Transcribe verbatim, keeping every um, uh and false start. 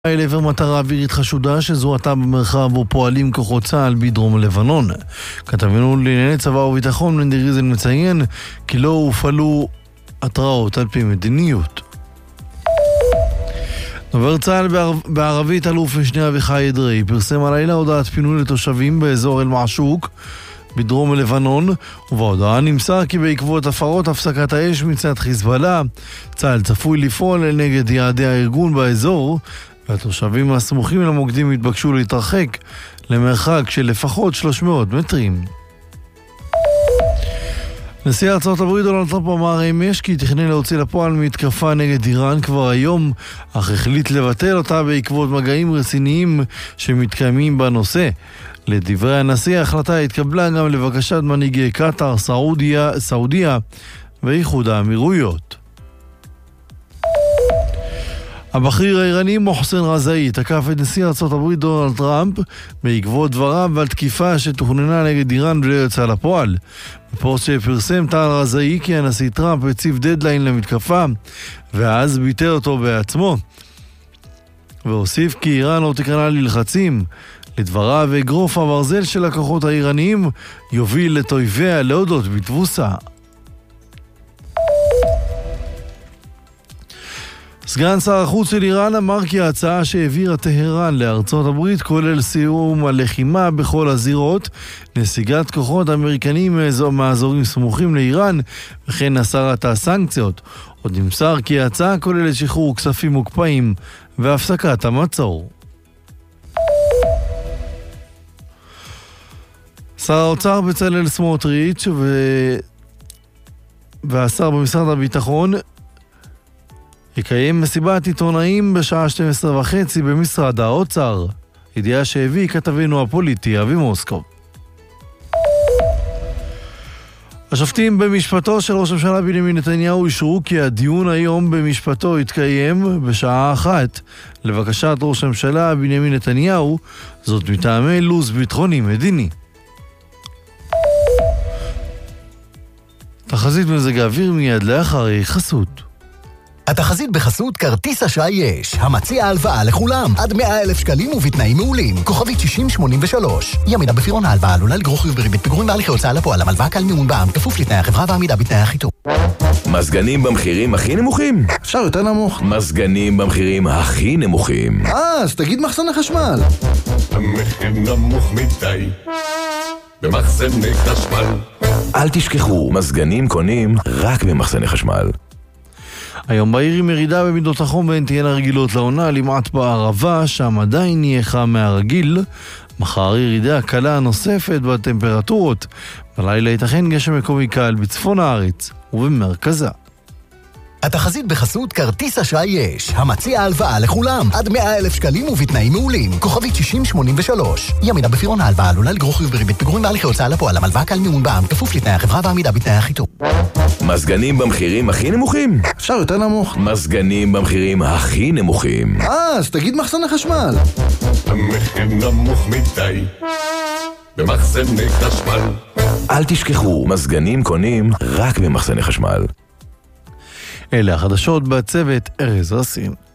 לעבר מטרה אווירית חשודה שזוהתה במרחב בו פועלים כוחות צה"ל בדרום לבנון. כתבנו לענייני צבא וביטחון מנדי ריזל מציין כי לא הופעלו התראות על פי מדיניות. דובר צה"ל בערבית אלוף משנה אביחי אדרי פרסם הלילה הודעת פינוי לתושבים באזור אל-מעשוק בדרום לבנון, ובהודעה נמסר כי בעקבות הפרות הפסקת האש מצד חיזבאללה צה"ל צפוי לפעול נגד יעדי הארגון באזור, והתושבים הסמוכים למוקדים התבקשו להתרחק למרחק של לפחות שלוש מאות מטרים. נשיא ארצות הברית דונלד טראמפ אמר אמש כי תכנן להוציא לפועל מתקפה נגד איראן כבר היום, אך החליט לבטל אותה בעקבות מגעים רציניים שמתקיימים בנושא. לדברי הנשיא, ההחלטה התקבלה גם לבקשת מנהיגי קטר, סעודיה, סעודיה ואיחוד האמירויות. הבכיר האיראני מוחסן רזאי תקף את נשיא ארצות הברית דונלד טראמפ בעקבות דבריו על תקיפה שתוכננה נגד איראן ולא יצאה לפועל. בפוסט שפרסם טען רזאי כי הנשיא טראמפ הציב דדליין למתקפה ואז ביטל אותו בעצמו, והוסיף כי איראן לא תיכנע ללחצים. לדבריו, אגרוף הברזל של הכוחות האיראניים יוביל את אויביה להודות בתבוסה. סגן שר החוץ של איראן אמר כי ההצעה שהעבירה טהרן לארצות הברית כולל סיום הלחימה בכל הזירות, נסיגת כוחות אמריקנים מאזורים סמוכים לאיראן וכן הסרת הסנקציות. עוד נמסר כי ההצעה כוללת שחרור כספים מוקפאים והפסקת המצור. שר האוצר בצלאל סמוטריץ' ו... והשר במשרד הביטחון יקיים מסיבת עיתונאים בשעה שתים עשרה וחצי במשרד האוצר. ידיעה שהביא כתבנו הפוליטי אבי מוסקוב. השופטים במשפטו של ראש הממשלה בנימין נתניהו אישרו כי הדיון היום במשפטו יתקיים בשעה אחת לבקשת ראש הממשלה בנימין נתניהו, זאת מטעמי לו"ז ביטחוני מדיני. תחזית מזג האוויר מיד לאחרי חסות. התחזית בחסות כרטיס אשראי יש, המציע הלוואה לכולם, עד מאה אלף שקלים ובתנאים מעולים, כוכבית שישים שמונים ושלוש. ימידה בפירעון ההלוואה עלולה לגרור חיוב בריבית פיגורים בהליכי הוצאה לפועל, המלוואה קל מימון בע"מ, כפוף לתנאי החברה ועמידה בתנאי החיתום. מזגנים במחירים הכי נמוכים? אפשר יותר נמוך. מזגנים במחירים הכי נמוכים. אה, אז תגיד מחסני חשמל. המחיר נמוך מדי במחסני חשמל. אל תשכחו, מזגנים קונים רק במחסני חשמל. היום בעיר עם ירידה במידות החום והן תהיינה רגילות לעונה, למעט בערבה, שם עדיין יהיה חם מהרגיל. מחר ירידה קלה נוספת בטמפרטורות. בלילה ייתכן גשם מקומי קל בצפון הארץ ובמרכזה. התחזית בחסות כרטיס אשראי יש, המציע הלוואה לכולם, עד מאה אלף שקלים ובתנאים מעולים, כוכבית שישים שמונים ושלוש. ימידה בפירעון ההלוואה עלולה לגרור חיוב בריבית פיגורים בהליכי הוצאה לפועל, המלוואה קל מימון בע"מ, כפוף לתנאי החברה ועמידה בתנאי החיתום. מזגנים במחירים הכי נמוכים? אפשר יותר נמוך. מזגנים במחירים הכי נמוכים. אה, אז תגיד מחסני חשמל. המחיר נמוך מדי במחסני חשמל. אל תשכחו, מזגנים קונים רק במחסני חשמל. אלה החדשות בצוות ארז רסין.